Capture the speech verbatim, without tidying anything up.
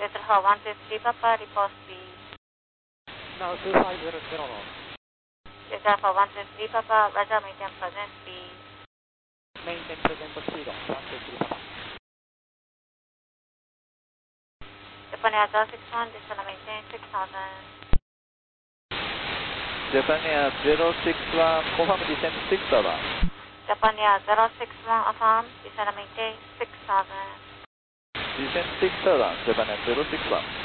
Delta one two three Papa, report speed. Now two five zero zero. Delta one two three Papa, Roger, maintain present speed. Maintain present speed on one two three Papa. Japan Air zero six one, descend and maintain six thousand. Japan Air zero six one, confirm descent six thousand. Japan Air zero six one, affirm, descend and maintain six thousand. Descent six thousand, Japan Air zero six one.